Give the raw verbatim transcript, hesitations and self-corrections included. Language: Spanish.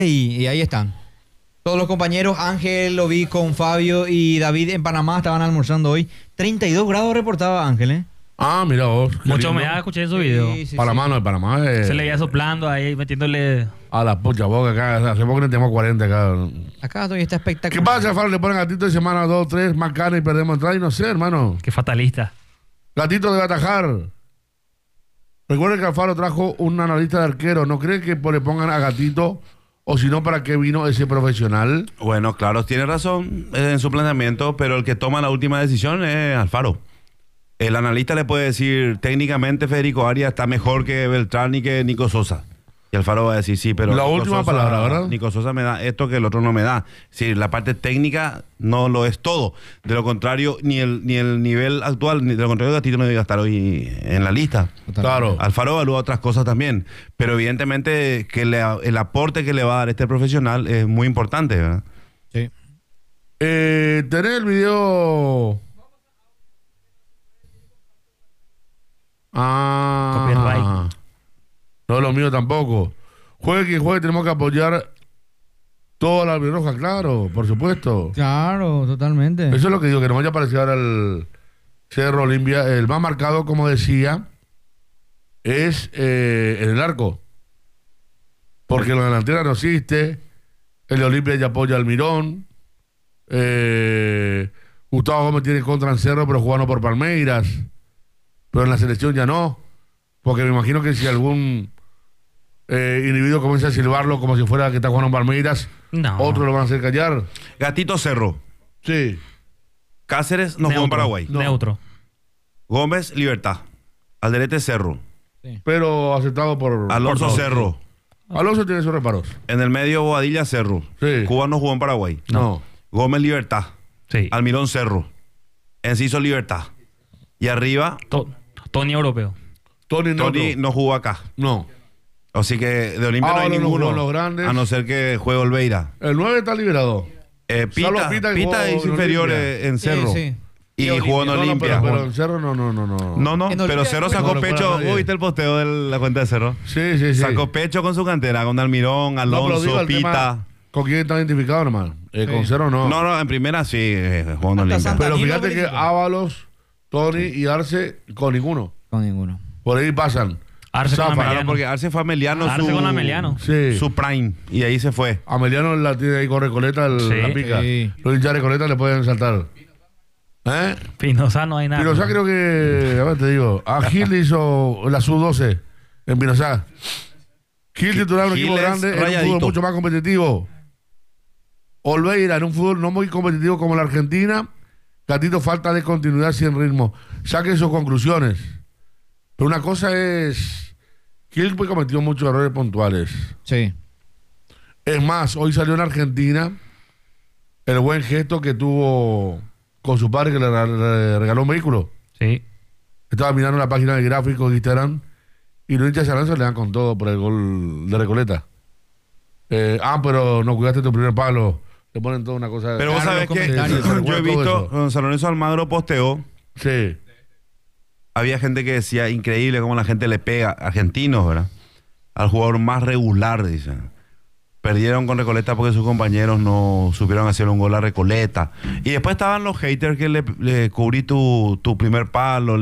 Y, y ahí están. Todos los compañeros, Ángel lo vi con Fabio y David en Panamá, estaban almorzando hoy. treinta y dos grados reportaba Ángel, ¿eh? Ah, mira vos. Mucha humedad, escuché en su video. Sí, sí, Panamá sí. no, el Panamá es... Se le veía soplando ahí, metiéndole... A la pucha boca acá. Hace poco que tenemos cuarenta acá. Acá todavía está espectacular. ¿Qué pasa, Alfaro? Le ponen gatito de semana dos, tres, más carne y perdemos entrada y no sé, hermano. Qué fatalista. Gatito debe atajar. Recuerden que Alfaro trajo un analista de arquero. ¿No cree que le pongan a Gatito o si no, para qué vino ese profesional? Bueno, claro, tiene razón en su planteamiento, pero el que toma la última decisión es Alfaro. El analista le puede decir, técnicamente Federico Arias está mejor que Beltrán y que Nico Sosa. Y Alfaro va a decir, sí, pero... La Nico última Sosa, palabra, ¿verdad? Nico Sosa me da esto que el otro no me da. Sí, la parte técnica no lo es todo. De lo contrario, ni el, ni el nivel actual, ni de lo contrario, Gatito no debe estar hoy en la lista. Claro. Alfaro evalúa otras cosas también, pero evidentemente que le, el aporte que le va a dar este profesional es muy importante, ¿verdad? Sí. Eh, ¿Tenés el video? Ah. Copyright. No es lo mío tampoco. Juegue quien juegue, tenemos que apoyar toda la albirroja, claro, por supuesto. Claro, totalmente. Eso es lo que digo, que no vaya a aparecer ahora el Cerro Olimpia. El más marcado, como decía, es eh, en el arco. Porque la delantera no existe. El de Olimpia ya apoya al Mirón. Eh, Gustavo Gómez tiene contra en Cerro, pero jugando por Palmeiras. Pero en la selección ya no. Porque me imagino que si algún eh, individuo comienza a silbarlo como si fuera que está jugando en Palmeiras, No. otro lo van a hacer callar. Gatito Cerro. Sí. Cáceres no jugó en Neutro. Paraguay. No. Neutro. Gómez, Libertad. Alderete, Cerro. Pero aceptado por... Alonso, por todos. Cerro. Alonso tiene sus reparos. En el medio, Bobadilla, Cerro. Sí. Cuba no jugó en Paraguay. No. Gómez, Libertad. Sí. Almirón, Cerro. Enciso, Libertad. Y arriba, To- Tony europeo. Tony no. Tony no jugó acá. No. Así que de Olimpia no hay Ábalos no ninguno. jugó en los grandes. A no ser que juegue Olveira. El nueve está liberado. Eh, Pita, Salvo Pita Pita, que jugó es en inferior Olimpia. eh, en Sí, Cerro. sí. Y, Y jugó en No, no, Olimpia. pero, pero en Cerro no, no, no, no. No, no, En pero Olimpia Cerro no sacó le puede pecho. nadie. ¿Vos viste el posteo de la cuenta de Cerro? Sí, sí, sí. Sacó pecho con su cantera, con Almirón, No, pero Alonso, digo el Pita. tema, ¿con quién está identificado nomás? Eh, Con Cerro no. No, no, en primera sí, eh, jugó en Hasta Olimpia. Santa- Pero Danilo fíjate que verificó. Ábalos, Tony y Arce con ninguno. Con ninguno. Por ahí pasan. Arce con Zafan. Claro, Ameliano. porque Arce fue Ameliano Arce su, con Ameliano. Sí. su prime. Y ahí se fue. Ameliano la tiene ahí con Recoleta, el- Sí. la pica. Sí. Los hinchas de Recoleta le pueden saltar. ¿Eh? Pinoza no hay nada. Pinoza creo que, a ver te digo, a Gil le hizo la sub doce en Pinoza. Gil titular un Gil equipo es grande, en un rayadito. fútbol mucho más competitivo. Olveira en un fútbol no muy competitivo como la Argentina. Gatito falta de continuidad sin ritmo. Saquen sus conclusiones. Pero una cosa es, Gil pues cometió muchos errores puntuales. Sí. Es más, hoy salió en Argentina el buen gesto que tuvo con su padre que le, le regaló un vehículo. Sí. Estaba mirando la página de gráficos de Instagram y los hinchas de San Lorenzo le dan con todo por el gol de Recoleta. Eh, ah, pero no cuidaste tu primer palo. Le ponen toda una cosa. Pero vos Claro, sabés los que comentarios, se recuerda yo he todo visto, eso. cuando San Lorenzo Almagro posteó, Sí. había gente que decía, increíble cómo la gente le pega, argentinos, ¿verdad? Al jugador más regular, dicen. Perdieron con Recoleta porque sus compañeros no supieron hacer un gol a Recoleta. Y después estaban los haters que le, le cubrí tu, tu primer palo,